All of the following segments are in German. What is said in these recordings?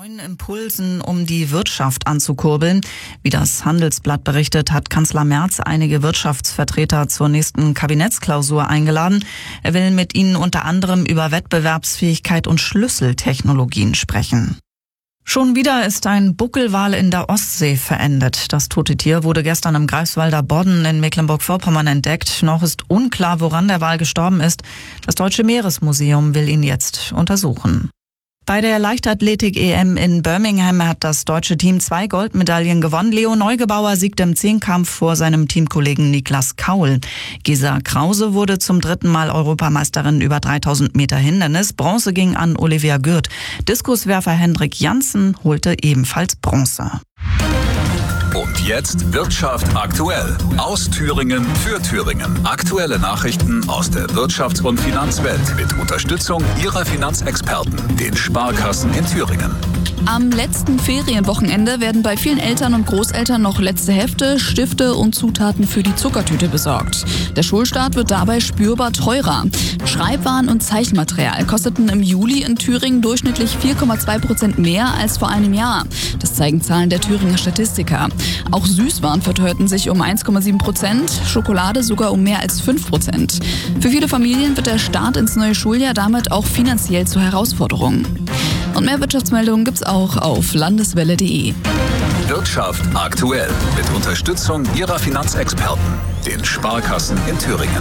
neuen Impulsen, um die Wirtschaft anzukurbeln. Wie das Handelsblatt berichtet, hat Kanzler Merz einige Wirtschaftsvertreter zur nächsten Kabinettsklausur eingeladen. Er will mit ihnen unter anderem über Wettbewerbsfähigkeit und Schlüsseltechnologien sprechen. Schon wieder ist ein Buckelwal in der Ostsee verendet. Das tote Tier wurde gestern im Greifswalder Bodden in Mecklenburg-Vorpommern entdeckt. Noch ist unklar, woran der Wal gestorben ist. Das Deutsche Meeresmuseum will ihn jetzt untersuchen. Bei der Leichtathletik-EM in Birmingham hat das deutsche Team 2 Goldmedaillen gewonnen. Leo Neugebauer siegte im Zehnkampf vor seinem Teamkollegen Niklas Kaul. Gesa Krause wurde zum 3. Mal Europameisterin über 3000 Meter Hindernis. Bronze ging an Olivia Gürt. Diskuswerfer Hendrik Janssen holte ebenfalls Bronze. Und jetzt Wirtschaft aktuell. Aus Thüringen für Thüringen. Aktuelle Nachrichten aus der Wirtschafts- und Finanzwelt mit Unterstützung Ihrer Finanzexperten, den Sparkassen in Thüringen. Am letzten Ferienwochenende werden bei vielen Eltern und Großeltern noch letzte Hefte, Stifte und Zutaten für die Zuckertüte besorgt. Der Schulstart wird dabei spürbar teurer. Schreibwaren und Zeichenmaterial kosteten im Juli in Thüringen durchschnittlich 4,2% mehr als vor einem Jahr. Das zeigen Zahlen der Thüringer Statistiker. Auch Süßwaren verteuerten sich um 1,7%, Schokolade sogar um mehr als 5%. Für viele Familien wird der Start ins neue Schuljahr damit auch finanziell zur Herausforderung. Und mehr Wirtschaftsmeldungen gibt's auch auf landeswelle.de. Wirtschaft aktuell mit Unterstützung Ihrer Finanzexperten, den Sparkassen in Thüringen.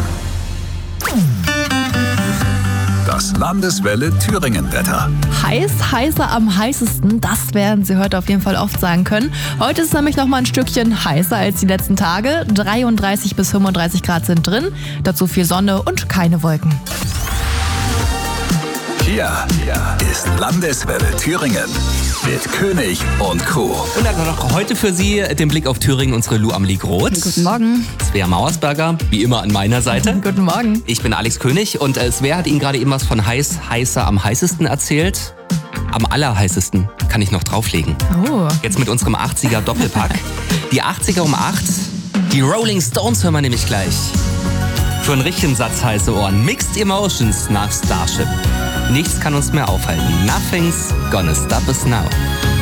Das Landeswelle Thüringen-Wetter. Heißer am heißesten, das werden Sie heute auf jeden Fall oft sagen können. Heute ist es nämlich noch mal ein Stückchen heißer als die letzten Tage. 33 bis 35 Grad sind drin, dazu viel Sonne und keine Wolken. Hier ist Landeswelle Thüringen mit König und Co. Und dann noch heute für Sie den Blick auf Thüringen, unsere Lou Amelie Groth. Guten Morgen. Svea Mauersberger, wie immer an meiner Seite. Guten Morgen. Ich bin Alex König und Svea hat Ihnen gerade eben was von heißer am heißesten erzählt. Am allerheißesten kann ich noch drauflegen. Oh. Jetzt mit unserem 80er Doppelpack. Die 80er um 8, die Rolling Stones hören wir nämlich gleich. Für einen richtigen Satz heiße Ohren. Mixed Emotions nach Starship. Nichts kann uns mehr aufhalten. Nothing's gonna stop us now.